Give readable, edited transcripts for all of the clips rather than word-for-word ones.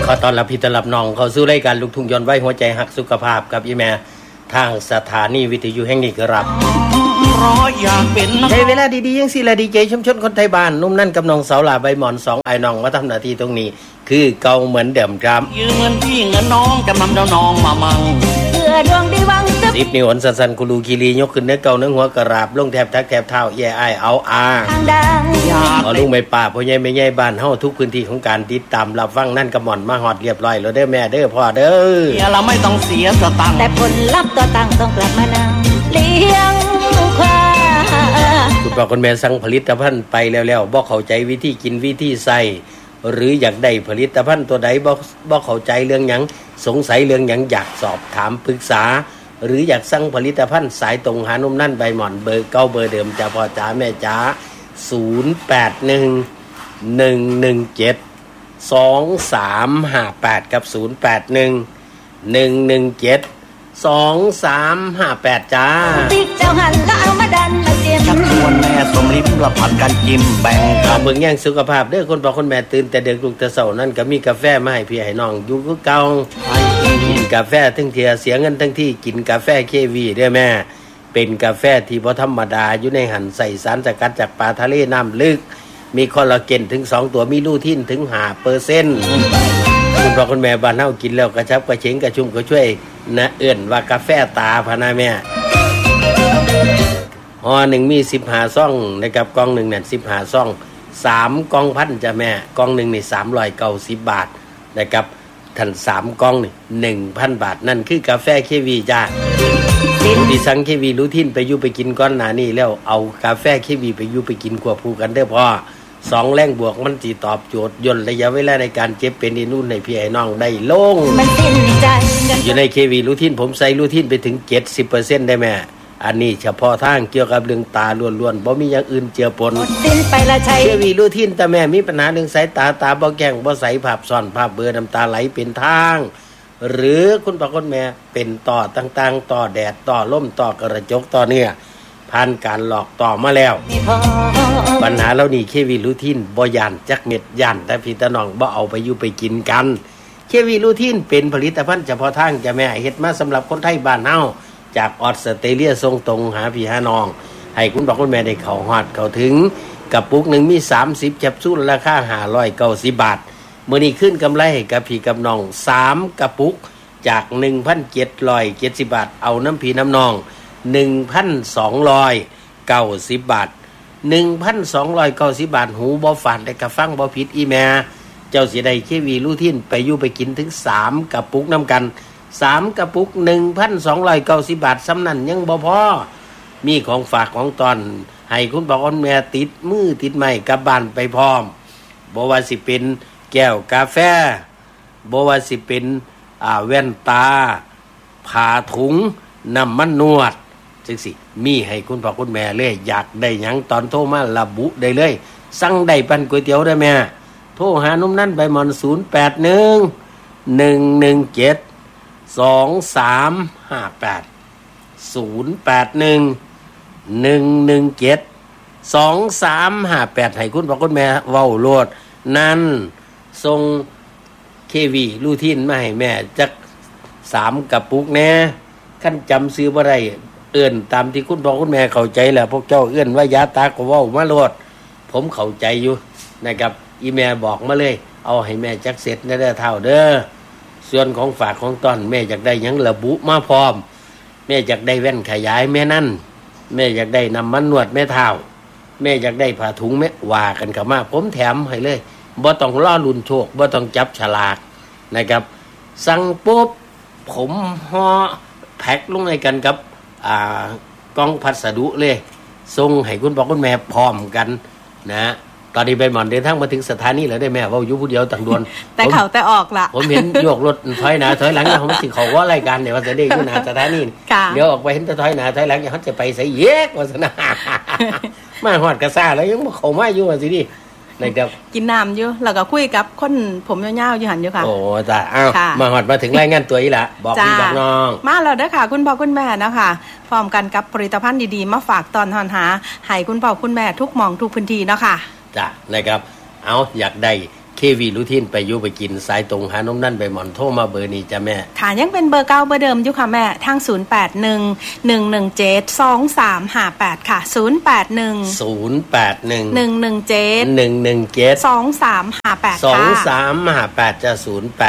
ขอต้อนรับพี่ต้อนรับน้องเข้าสู่รายการลูกทุ่งย้อนวัยหัวใจหักสุขภาพกับอีแม่ทางสถานีวิทยุแห่งนี้ครับในเวลาดีๆยังสิละดีใจชุมชนคนไทยบ้านนุ่มนั่นกับน้องสาวหลาใบหมอน2ไอ้น้องมาทำหน้าที่ตรงนี้คือเก่าเหมือนเดิมครับยืมเงินพี่เงินน้องจำนำเจ้าน้องมามั่งเพื่อดวงดีวัง 10 นิ้วสันๆกุลูคีรียกขึ้นเนื้อเก่าเนื้อหัวกระราบลงแทบทักแทบเท้าแย่อ้ายเอาทางดังเอาลุงไม่ป่าพ่อใหญ่แม่ใหญ่บ้านเฮาทุกพื้นที่ของการติดตามรับฟังนั่นกระหม่อนมาฮอดเรียบร้อยแล้วเด้อแม่เด้อพ่อเด้อเราไม่ต้องเสียสตังค์แต่ผลลัพธ์ตัวตังต้องกลับมานั่งเลี้ยงควายคุณพ่อคุณแม่สั่งผลิตภัณฑ์ไปแล้วบ่เข้าใจวิธีกินวิธีใส่หรืออยากได้ผลิตภัณฑ์ตัวใดบ่เข้าใจเรื่องหยังสงสัยเรื่องหยังอยากสอบถามปรึกษาหรืออยากสั่งผลิตภัณฑ์สายตรงหานุ่มนั่นใบหม่อนเบอร์เก่าเบอร์เดิมจ้าพ่อจ๋าแม่จ๋า0811172358กับ0811172358จ้าติ๊กเจ้าหันแล้วเอามาดันมาเจียมชักชวนแม่สมลิ้มละผัดกันจิ้มแบ่งกันเบิ่งแย่งสุขภาพเด้อคนพ่อคนแม่ตื่นแต่เด็กลูกแต่เช้านั่นก็มีกาแฟมาให้พี่ให้น้องอยู่คือเก่ากินกาแฟทั้งเทียเสียเงินทั้งที่กินกาแฟเควีเด้อแม่เป็นกาแฟที่บ่ธรรมดาอยู่ในหันใส่สารสกัดจากปลาทะเลน้ำลึกมีคอลลาเจนถึง2ตัวมีลูทีนถึง 5% คุณพ่อคุณแม่บ้านเฮากินแล้วกระชับกระเฉงกระชุ่มกระชวยนะเอิ้นว่ากาแฟตาพะนะแม่ห่อหนึ่งมี15ซองนะครับกล่องหนึ่งนั่น15ซอง3กล่องพันจ้ะแม่กล่องหนึ่งนี่390บาทนะครับท่าน3กล่องนี่ 1,000 บาทนั่นคือกาแฟเควีจ้าผู้ที่สั่งเควีรูทินไปอยู่ไปกินก่อนหน้านี้แล้วเอากาแฟเควีไปอยู่ไปกินควบคู่กันเด้อพ่อ2แรงบวกมันสิตอบโจทย์ย่นระยะเวลาในการเจ็บเป็นอีนู่นให้พี่ให้น้องได้ลงมันสิ้นใจอยู่ในเควีรูทินผมใส่รูทินไปถึง 70% ได้แม่อันนี้เฉพาะทางเกี่ยวกับเรื่องตาล้วนๆบ่มีอย่างอื่นเจือปนสิ้นไปละชัยเควีรูทินแต่แม่มีปัญหาเรื่องสายตาบ่แก้งบ่ใสภาพซ่อนภาพเบลอน้ำตาไหลเป็นทางหรือคุณพ่อคุณแม่เป็นต่อต่างๆต่อแดดต่อลมต่อกระจกต่อเนื้อผ่านการหลอกต่อมาแล้วปัญหาเหล่านี้เควีรูทินบ่ย่านจักเม็ดย่านแต่พี่ตาน้องบ่เอาไปอยู่ไปกินกันเควีรูทินเป็นผลิตภัณฑ์เฉพาะทางจ้ะแม่เฮ็ดมาสำหรับคนไทยบ้านเฮาจากออสเตรเลียส่งตรงหาพี่หาน้องให้คุณพ่อคุณแม่ได้เข้าฮอดเข้าถึงกระปุกนึงมี30แคปซูลราคา590บาทมื้อนี้ขึ้นกำไรให้กับพี่กับน้อง3กระปุกจาก 1,770 บาทเอาน้ำพี่น้ำน้อง 1,290 บาท 1,290 บาทหูบ่ฝาดแต่กะฟังบ่ผิดอีแม่เจ้าสิได้เควีรูทินไปอยู่ไปกินถึง3กระปุกนำกัน3กระปุก 1,290 บาทสำนั้นยังบ่พอมีของฝากของตอนให้คุณพ่อคุณแม่ติดมือติดไม้กลับบ้านไปพร้อมบ่ว่าสิเป็นแก้วกาแฟบ่ว่าสิเป็นแว่นตาผ้าถุงน้ำมันนวดจังสิมีให้คุณพ่อคุณแม่เลยอยากได้หยังตอนโทรมาระบุได้เลยสั่งได้ปั่นก๋วยเตี๋ยวได้แม่โทรหานุ่มนั่นใบหม่อน0811172358 ให้คุณพ่อคุณแม่เว้าโลดนั่นส่งเควีรูทินมาให้แม่จัก3กระปุกแน่คันจำซื้อบ่ได้เอิ้นตามที่คุณพ่อคุณแม่เข้าใจแหละพวกเจ้าเอื้อนว่ายาตาก็เว้ามาโลดผมเข้าใจอยู่นะครับอีแม่บอกมาเลยเอาให้แม่จักเสร็จเด้อเท่าเด้อส่วนของฝากของต้อนแม่อยากได้หยังระบุมาพร้อมแม่อยากได้แว่นขยายแม่นั่นแม่อยากได้น้ำมันนวดแม่เท่าแม่อยากได้ผ้าถุงแม่ว่ากันเข้ามาผมแถมให้เลยบ่ต้องรอลุ้นโชคบ่ต้องจับฉลากนะครับสั่งปุ๊บผมห่อแพ็คลงในกันกับกล่องพัสดุเลยส่งให้คุณพ่อคุณแม่พร้อมกันนะตอนนี้ไปหมอนเดินทางมาถึงสถานีแล้วได้แม่ว่าอยู่ผู้เดียวต่างดวนแต่เขาแต่ออกละผมเห็นโยกรถถอยหน้าถอยหลังผมสิเขาว่ารายการเนี่ยว่าจะได้อยู่หน้าสถานีเดี๋ยวออกไปเห็นแต่ถอยหน้าถอยหลังเขาจะไปใส่เยกว่าสนะมาหอดกระซ่าแล้วยังเขามาอยู่ว่าสิดินะครับกินน้ำอยู่แล้วก็คุยกับคนผมยาวๆอยู่หันอยู่ค่ะโอ้จ้าอ้าวมาหอดมาถึงรายงานตัวอีละบอกพี่บอกน้องมาแล้วเด้อค่ะคุณพ่อคุณแม่นะคะพร้อมกันกับผลิตภัณฑ์ดีๆมาฝากตอนหอนหาให้คุณพ่อคุณแม่ทุกหม่องทุกพื้นที่เนาะค่ะจ้ะนะครับเอาอยากได้เควีรูทีนไปอยู่ไปกินสายตรงหานมนั่นใบหม่อนโทรมาเบอร์นี้จ้ะแม่ค่ะยังเป็นเบอร์เก่าเบอร์เดิมอยู่ค่ะแม่ทาง0811172358ค่ะ 0811172358จะ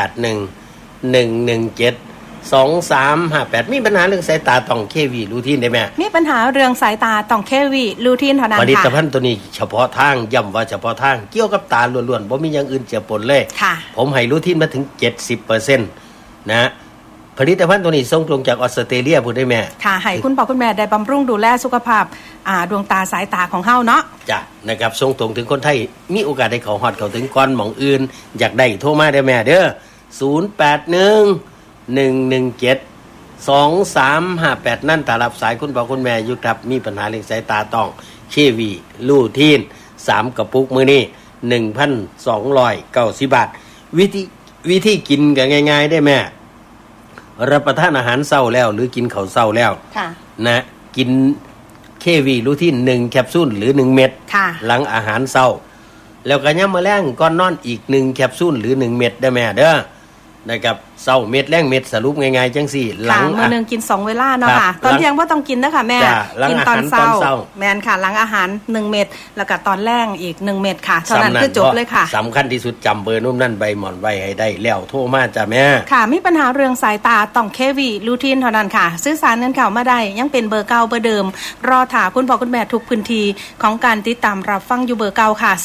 0811172358มีปัญหาเรื่องสายตาต้องเควีรูทีนได้ไหมมีปัญหาเรื่องสายตาต้องเควีรูทีนเท่านั้นค่ะผลิตภัณฑ์ตัวนี้เฉพาะทางย้ำว่าเฉพาะทางเกี่ยวกับตาล้วนๆบ่มีอย่างอื่นเจือปนเลยผมให้รูทีนมาถึง 70% นะผลิตภัณฑ์ตัวนี้ส่งตรงจากออสเตรเลียพูดได้แม่ค่ะให้คุณพ่อคุณแม่ได้บำรุงดูแลสุขภาพดวงตาสายตาของเฮาเนาะจ้ะนะครับส่งตรงถึงคนไทยมีโอกาสได้เข้าฮอดเข้าถึงก่อนหม่องอื่นอยากได้โทรมาได้แม่เด้อ0811172358นั่นตารับสายคุณพ่อคุณแม่อยู่ครับมีปัญหาเรื่องสายตาต้องเควีลูทีน3กระปุกมื้อนี้ 1,290 บาทวิธีกินก็ง่ายๆได้แม่รับประทานอาหารเช้าแล้วหรือกินข้าวเช้าแล้วนะกินเควีรูทีน1แคปซูลหรือ1เม็ดหลังอาหารเช้าแล้วก็ยามมื้อแลงก่อนนอนอีก1แคปซูลหรือ1เม็ดได้แม่เด้อนะครับเช้าเม็ดแรงเม็ดสรุปง่ายๆจังซี่หลังมื้อนึงกิน2เวลาเนาะค่ะตอนเที่ยงบ่ต้องกินเด้อค่ะแม่กินตอนเช้าแม่นค่ะหลังอาหาร1เม็ดแล้วก็ตอนแลงอีก1เม็ดค่ะเท่านั้นคือจบเลยค่ะสำคัญที่สุดจำเบอร์นุ่มนั่นใบหม่อนไว้ให้ได้แล้วโทรมาจ้ะแม่ค่ะมีปัญหาเรื่องสายตาต้องเควีรูทีนเท่านั้นค่ะซื้อสารเงินเข้ามาได้ยังเป็นเบอร์เก่าเบอร์เดิมรอถาคุณพ่อคุณแม่ทุกพื้นที่ของการติดตามรับฟังอยู่เบอร์เก่าค่ะ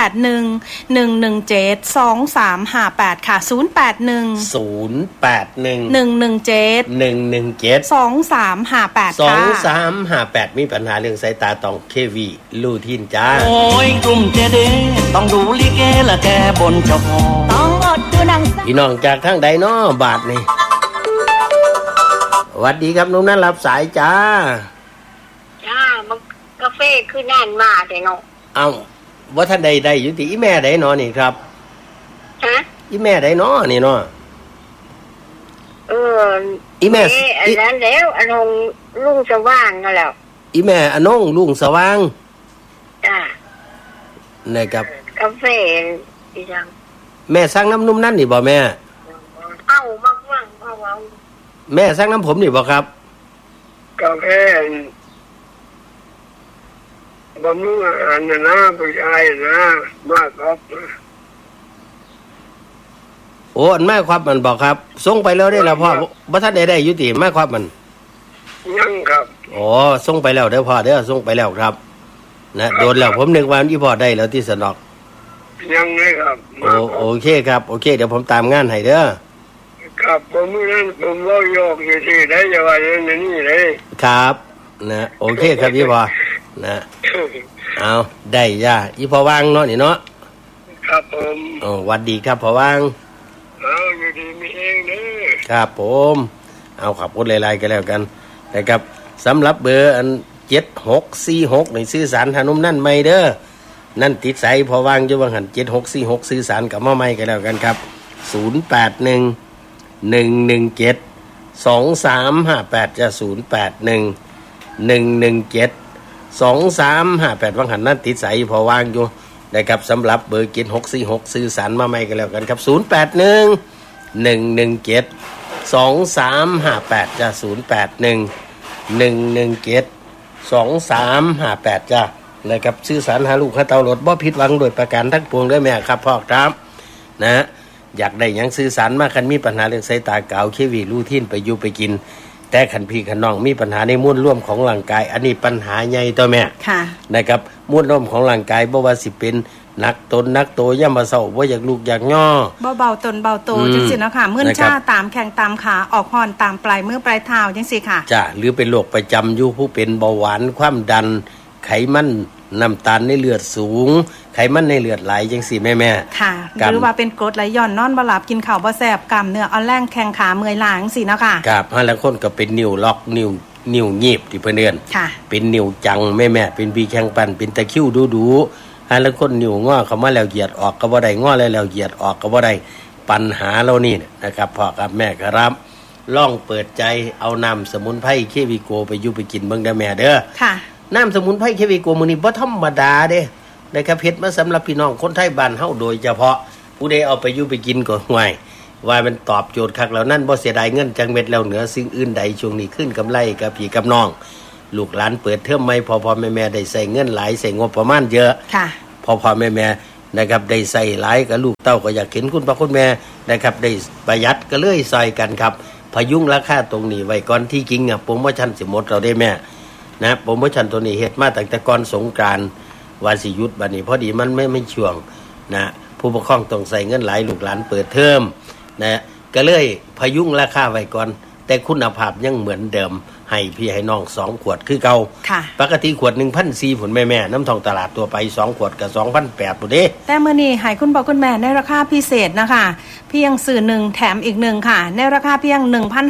0811172358ค่ะ0811172358 มีปัญหาเรื่องสายตาต้องเควีลูทีนจ้าโอ้ยกลุ่มเจเดต้องดูลิเกละแกบนเจ้าพ่อต้องอดดูหนังพี่น้องจากทางใดน้อบาทนี่สวัสดีครับนุ่มนั้นรับสายจ้ามันกาแฟคือแน่นมากเลยเนาะเอาว่าท่านใดอยู่ที่อีแม่ใดเนาะนี่ครับฮะอีแม่ใดเนาะนี่เนาะอีแม่อันนั้นแล้วอนงลุงสว่างนั่นแหละอีแม่อนงลุงสว่างจ้านะครับกาแฟอีจังแม่สั่งน้ำนุ่มนั่นนี่บ่แม่เอามาฟังเอาแม่สั่งน้ำผมนี่บ่ครับกาแฟบำรุงอาหารนะผู้ชายนะมากครับโอ้อันแม่ครับมันบอกครับส่งไปแล้วได้แล้วพ่อบ่ทันได้อยู่ติแม่ครับมันยังครับอ๋อส่งไปแล้วเด้อพ่อเด้อส่งไปแล้วครับนะโดนแล้วผมนึกว่าอีพ่อได้แล้วที่สนอกยังเลยครับโอเคครับโอเคเดี๋ยวผมตามงานให้เด้อครับผมนั่นผมว่าโยกอยู่ที่ได้จะว่าอย่างนี้เลยครับนะโอเคครับพี่พ่อนะเอาได้ย่าอีพ่อว่างเนาะนี่เนาะครับผมหวัดดีครับพ่อว่างอยู่ดีมีเองนี่ครับผมเอาขับรถไล่ๆกันแล้วกันนะครับสำหรับเบอร์อัน7646ในซื้อสารทานุ่มนั่นไม่เด้อนั่นติดใสพอวางอยู่บางหัน7646ซื้อสารกับมาไม่กันแล้วกันครับ0811172358จะ0811172358บางหันนั่นติดใสพอวางอยู่นะครับสำหรับเบอร์7646ซื้อสารมาไม่กันแล้วกันครับ0811172358จะ0811172358จ้ะนะครับซื้อสารหาลูกหาเต้ารถบ่ผิดหวังโดยประการทั้งปวงด้วยแม่ครับพ่อครับนะอยากได้หยังซื้อสารมาคันมีปัญหาเรื่องสายตาเก่าเควีรูทีนไปอยู่ไปกินแต่คันพี่คันน้องมีปัญหาในมวลร่วมของร่างกายอันนี้ปัญหาใหญ่ตัวแม่นะครับมวลร่วมของร่างกายบ่ว่าสิเป็นนักโตย่ำมาเศร้าบ่อยากลูกอยากย่อเบาตนเบาโตจังสิเนาะค่ะมื้นชาตามแข้งตามขาออกห่อนตามปลายมือปลายเท้าจังสิค่ะจ้ะหรือเป็นโรคประจำอยู่ผู้เป็นเบาหวานความดันไขมันน้ำตาลในเลือดสูงไขมันในเลือดไหลจังสิแม่ค่ะหรือว่าเป็นกรดไหลย้อนนอนบ่หลับกินข้าวบ่แซ่บกล้ามเนื้ออ่อนแรงแข้งขาเมื่อยล้าจังสิเนาะค่ะครับบางคนก็เป็นนิ้วล็อกนิ้วงีบที่เพิ่นเอิ้นเป็นนิ้วจังแม่เป็นบีแข้งปั่นเป็นตะคริวดูแล้วคนนิ้วงอเข้ามาแล้วเหยียดออกก็บ่ได้งอแล้วเหยียดออกก็บ่ได้ปัญหาเรานี่นะครับพ่อกับแม่ครับลองเปิดใจเอาน้ำสมุนไพรเควิโกไปอยู่ไปกินเบิ่งเด้อแม่เด้อค่ะน้ำสมุนไพรเควิโกมื้อนี้บ่ธรรมดาเด้นะครับเฮ็ดมาสำหรับพี่น้องคนไทยบ้านเฮาโดยเฉพาะผู้ใดเอาไปอยู่ไปกินก็ห่วยว่ามันตอบโจทย์คักแล้วนั่นบ่เสียดายเงินจังเม็ดแล้วเหนือสิ่งอื่นใดช่วงนี้ขึ้นกำไรกับพี่กับน้องลูกหลานเปิดเทอมใหม่พอแม่ได้ใส่เงินหลายใส่งบประมาณเยอะค่ะพอแม่นะครับได้ใส่หลายกับลูกเต้าก็อยากเห็นคุณพ่อคุณแม่นะครับได้ประหยัดก็เลยใส่กันครับพยุงราคาตรงนี้ไว้ก่อนที่จริงอ่ะโปรโมชั่นสิหมดเราได้แม่นะโปรโมชั่นตัวนี้เฮ็ดมาตั้งแต่ก่อนสงกรานต์วันสิหยุดบัดนี้พอดีมันไม่ช่วงนะผู้ปกครองต้องใส่เงินหลายลูกหลานเปิดเทอมนะก็เลยพยุงราคาไว้ก่อนแต่คุณภาพยังเหมือนเดิมให้พี่ให้น้อง2ขวดคือเก่าปกติขวด 1,400 พุ่นแม่น้ำทองตลาดตัวไป2ขวดก็ 2,800 พุ่นเด้แต่มื้อนี้ให้คุณพ่อคุณแม่ในราคาพิเศษนะคะเพียงซื้อ1แถมอีก1ค่ะในราคาเพียง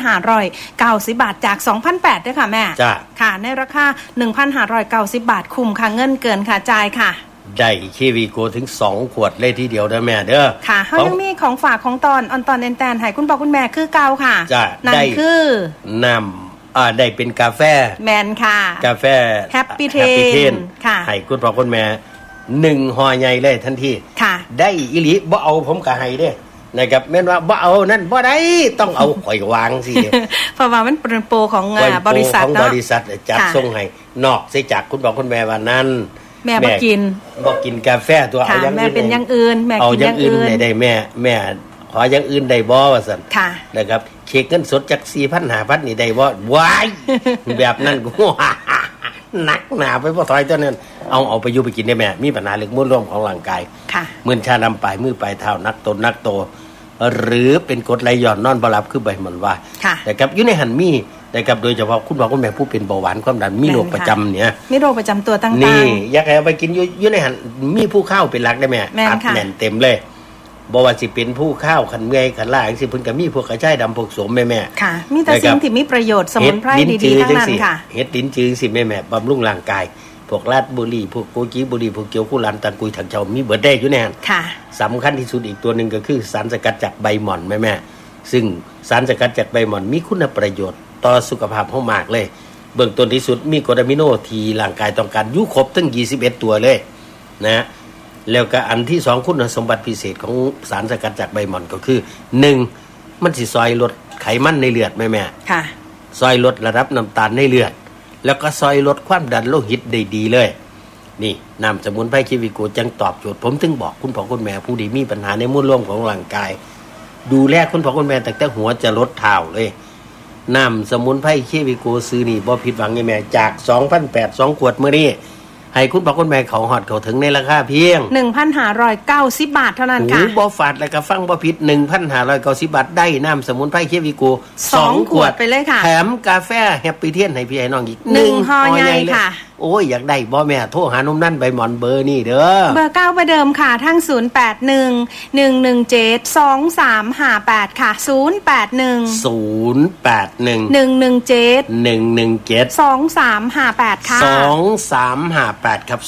1,590 บาทจาก 2,800 ด้วยค่ะแม่จ้ะค่ะในราคา 1,590 บาทคุ้มค่ะเงินเกินค่ะจ่ายค่ะได้คีวีโกถึง2ขวดเลยทีเดียวเด้อแม่เด้อค่ะเฮายังมีของฝากของตอนออนตอนแอนๆให้คุณพ่อคุณแม่คือเก่าค่ะนั่นคือน้ำได้เป็นกาแฟแมนค่ะกาแฟ Happy t a ค่ะให้คุณพ่อคุณแม่1ห่อใหญ่เลยทันทีค่ะได้อีหลีบ่เอาผมก็ให้เด้นะครับแม่นว่าบ่เอานั่นบ่ได้ต้องเอาข่อยวางสิเพราะว่ามันเป็นโปรของบริษัทเนาะของบริษัทจัดส่งให้นอกเสียจากคุณพ่อคุณแม่ว่านั้นแม่บ่กินกาแฟตัวเอาอย่างอื่นแม่เป็นอย่างอื่นแม่กินอย่างอื่นได้แม่ขออย่างอื่นได้บ่ว่าซั่นนะครับเช็คเงินสดจาก 4,000 5,000 นี่ได้บ่ว้ายแบบนั้นกูหนักหนาไปบ่ถอยเท่านั้นเอาไปอยู่ไปกินได้แม่มีปัญหาเรื่องมวลรวมของร่างกายมึนชานำปลายมือปลายเท้านักโตหรือเป็นกรดไหลย้อนนอนบ่หลับคือใบมันว่านะครับอยู่ในหันมีนะครับโดยเฉพาะคุณพ่อคุณแม่ผู้เป็นเบาหวานความดันมีโรคประจำเนี่ยมีโรคประจำตัวต่างๆนี่อยากให้เอาไปกินอยู่ในหันมีผู้เข้าเป็นหลักได้แม่อัดแน่นเต็มเลยบ่ว่าสิเป็นผู้ข้าวขันเมื่อยขันล่าจังซี่เพิ่นก็มีพวกกระชายดำพวกโสมแม่ๆค่ะมีแต่สิ่งที่มีประโยชน์สมุนไพรดีๆทั้งนั้นค่ะเฮ็ดลิ้นจือสิแม่ๆบำรุงร่างกายพวกราชบุรีพวกโกจิบุรีพวกเกี๊ยวกุหลาบตังกุยถังเจ้ามีเบิดได้อยู่แน่ค่ะสำคัญที่สุดอีกตัวนึงก็คือสารสกัดจากใบหม่อนแม่ๆซึ่งสารสกัดจากใบหม่อนมีคุณประโยชน์ต่อสุขภาพเฮามากเลยเบื้องต้นที่สุดมีกรดอะมิโนที่ร่างกายต้องการอยู่ครบถึง21ตัวเลยนะแล้วก็อันที่2คุณสมบัติพิเศษของสารสกัดจากใบหม่อนก็คือ1มันสิซอยลดไขมันในเลือดแม่ๆค่ะซอยลดระดับน้ำตาลในเลือดแล้วก็ซอยลดความดันโลหิตได้ดีเลยนี่น้ำสมุนไพรคีวิโกจังตอบโจทย์ผมถึงบอกคุณพ่อคุณแม่ผู้ที่มีปัญหาในมวลรวมของร่างกายดูแลคุณพ่อคุณแม่ตั้งแต่หัวจะลดเท้าเลยน้ำสมุนไพรคีวิโกซื้อนี่บ่ผิดหวังแม่จาก 2,800 2ขวดมื้อนี้ให้คุณพ่อคุณแม่เขาฮอดเขาถึงในราคาเพียง 1,590 บาทเท่านั้นค่ะบ่ฝาดแล้วก็ฟังบ่ผิด 1,590 บาทได้น้ำสมุนไพรเควิโก2ขวดไปเลยค่ะแถมกาแฟแฮปปี้เทียนให้พี่ให้น้องอีก 1ห่อใหญ่ค่ะโอ้ยอยากได้บ่แม่โทรหานุ่มนั่นใบหมอนเบอร์นี่เด้อเบอร์9เบอร์เดิมค่ะทั้ง081-117-2358ค่ะ081-117-2358ค่ะ 2358ครับ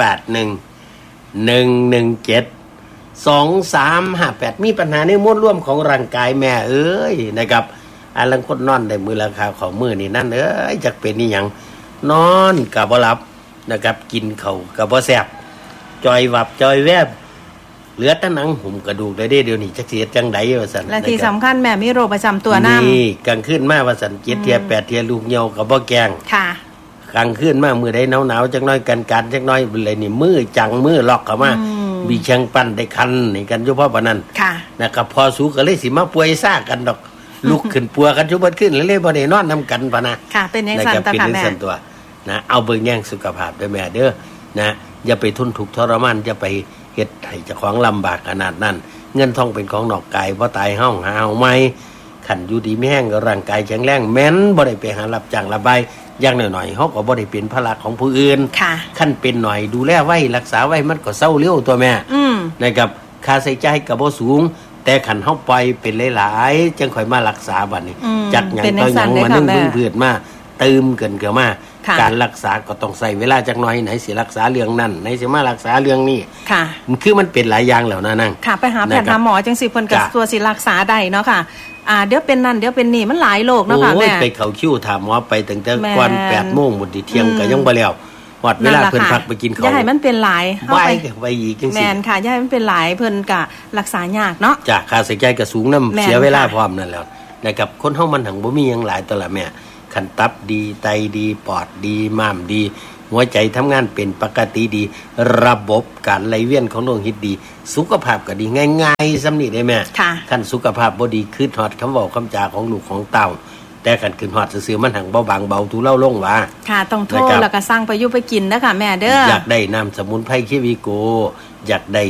081-117-2358มีปัญหาในมวลรวมของร่างกายแม่เอ้ยนะครับอันลังคนนอนได้มือราคาของมือนี่นั่นเอ้ยจักเป็นนี่หยังนอนก็บ่หลับนะครับกินข้าวก็บ่แซ่บจอยวับจอยแวบเหลือแต่หนังหุ้มกระดูกได้เดี๋ยวนี้จักสิเฮ็ดจังได๋ว่าซั่นและที่สำคัญแม่มีโรคประจำตัวนำนี่กลางคืนมาว่าซั่น7เที่ย8เที่ยลูกเหี่ยวก็บ่แกล้งค่ะกลางคืนมามื้อใดหนาวๆจักหน่อยกันจักหน่อยเลยนี่มือจังมือล็อกเข้ามามีเชียงปั้นได้คันนี่กันอยู่เพราะปานนั้นนะครับพอสูก็เลยสิมาป่วยซ่ากันดอกลุกขึ้นปัวกันจุบัดขึ้นเลยบ่ได้นอนนำกันปะนะค่ะเป็นจังซั่นตาค่ะแม่ตัวนะเอาเบิ่งแย่งสุขภาพด้วยแม่เด้อนะอย่าไปทุนทุกข์ทรมานอย่าไปเฮ็ดให้เจ้าของลำบากขนาดนั้นเงินทองเป็นของนอกกายบ่ตายเฮาหาเอาใหม่ขันอยู่ดีมีแห้งร่างกายแข็งแรงแม้นบ่ได้ไปหารับจ้างระบายอย่างหน่อยๆเฮาก็บ่ได้เป็นภาระของผู้อื่นคั่นเป็นหน่อยดูแลไว้รักษาไว้มันก็เซาเร็วตัวแม่นะครับค่าใช้จ่ายก็บ่สูงแต่ขันเฮาปล่อยเป็นหลายๆจังค่อยมารักษาบัดนี้จักหยังต่อหยังมานึ่งพืชมาตืมเกินเกือมาการรักษาก็ต้องใส่เวลาจักหน่อยไหนสิรักษาเรื่องนั้นไหนสิมารักษาเรื่องนี้ค่ะคือมันเป็นหลายอย่างแล้วนะนั่งค่ะไปหาแพทย์หาหมอจังสิเพิ่นก็ตัวสิรักษาได้เนาะค่ะเดี๋ยวเป็นนั่นเดี๋ยวเป็นนี่มันหลายโรคเนาะค่ะแม่ไปเข้าคิวถามหมอไปตั้งแต่ก่อน 8:00 นหมดดิเที่ยงก็ยังบ่แล้วฮอดเวลาเพิ่นพักไปกินข้าวอย่าให้มันเป็นหลายเฮาไว้ไปไว้อีกจังแมซี่นค่ะอย่าให้มันเป็นหลายเพิ่นก็รักษายากเนาะจ้ะค่าใช้จ่ายก็สูงนำแม่นเสียเวลาค่ะพร้อมนั่นแหล้วนะครับคนเฮามันหังบ่มีหยังหลายตัวละแม่คันตับดีไตดีปอดดีม้ามดีหัวใจทำงานเป็นปกติดี ระบบการไหลเวียนของโลหิตดี สุขภาพก็ดีง่ายๆซำนี้ได้แม่ค่ะคันสุขภาพบ่ดีคือฮอดคำเว้าคำจาของลูกของเต้าแต่คันขึ้นฮอดซื่อๆมันหังเบาบางเบาทุเลาลงว่าค่ะต้องโทรนะครับแล้วก็สั่งไปอยู่ไปกินเด้อค่ะแม่เด้ออยากได้น้ำสมุนไพรเควิโกอยากได้